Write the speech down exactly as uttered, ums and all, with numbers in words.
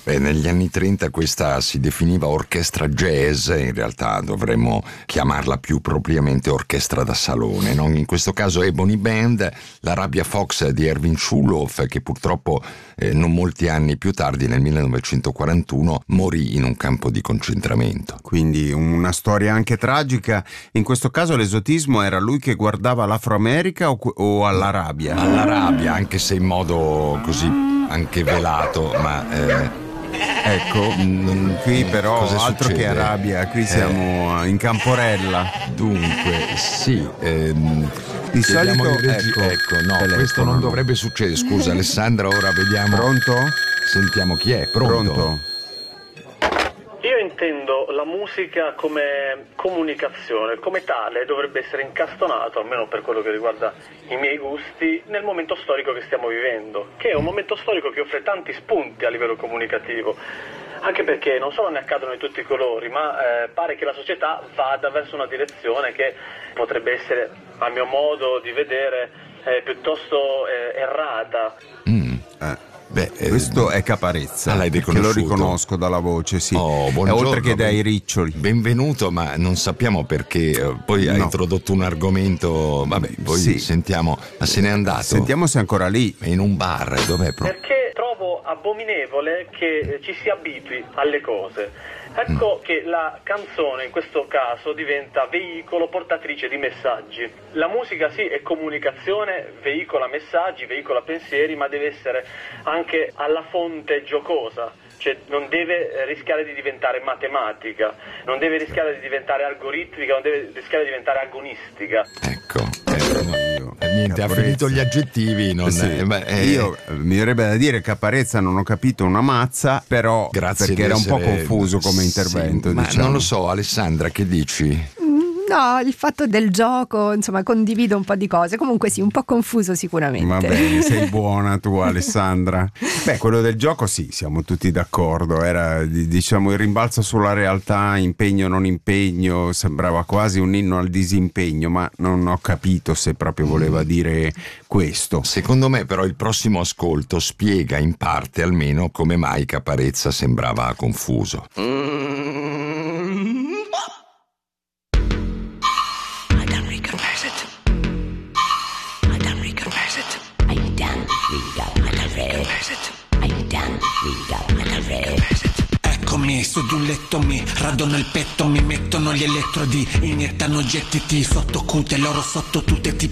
Beh, negli anni trenta questa si definiva orchestra jazz, in realtà dovremmo chiamarla più propriamente orchestra da salone, no? In questo caso Ebony Band, l'Arabia Fox di Erwin Schulhoff, che purtroppo eh, non molti anni più tardi, nel millenovecentoquarantuno, morì in un campo di concentramento. Quindi una storia anche tragica. In questo caso l'esotismo era lui che guardava l'Afroamerica o, o all'Arabia? All'Arabia, anche se in modo così anche velato, ma... Eh, Ecco, non, qui però cosa altro succede? che Arabia, qui siamo eh. in Camporella. Dunque, sì, ehm, di solito in regi- ecco, ecco no, telefono, questo non no. dovrebbe succedere. Scusa Alessandra, ora vediamo. Pronto? Sentiamo chi è. Pronto? Pronto? Io intendo la musica come comunicazione, come tale dovrebbe essere incastonato, almeno per quello che riguarda i miei gusti, nel momento storico che stiamo vivendo, che è un momento storico che offre tanti spunti a livello comunicativo, anche perché non solo ne accadono di tutti i colori, ma eh, pare che la società vada verso una direzione che potrebbe essere, a mio modo di vedere, eh, piuttosto eh, errata. Mm. Eh. Beh, eh, questo è Caparezza, ah, l'hai che lo riconosco dalla voce, sì. Oh, oltre che dai riccioli. Benvenuto, ma non sappiamo perché eh, poi no. hai introdotto un argomento, vabbè, poi sì. sentiamo, ma se n'è andato? Sentiamo se è ancora lì. È in un bar, dov'è? Perché trovo abominevole che ci si abitui alle cose. Ecco mm. che la canzone in questo caso diventa veicolo, portatrice di messaggi. La musica sì è comunicazione, veicola messaggi, veicola pensieri, ma deve essere anche alla fonte giocosa. Cioè non deve rischiare di diventare matematica, non deve rischiare di diventare algoritmica, non deve rischiare di diventare agonistica. Ecco, eh, no, io, eh, niente, Caparezza. Ha finito gli aggettivi. Non sì. è, beh, eh, io mi verrebbe da dire Caparezza non ho capito una mazza, però grazie perché era essere... un po' confuso come intervento. Sì, diciamo. Ma non lo so, Alessandra, che dici? No, il fatto del gioco, insomma, condivido un po' di cose. Comunque sì, un po' confuso sicuramente. Va bene, sei buona tu Alessandra. Beh, quello del gioco sì, siamo tutti d'accordo. Era, diciamo, il rimbalzo sulla realtà, impegno non impegno, sembrava quasi un inno al disimpegno, ma non ho capito se proprio voleva dire questo. Secondo me però il prossimo ascolto spiega in parte almeno come mai Caparezza sembrava confuso. Eccomi su di un letto, mi radono il petto, mi mettono gli elettrodi, iniettano gettiti sotto cute, loro sotto tutte ti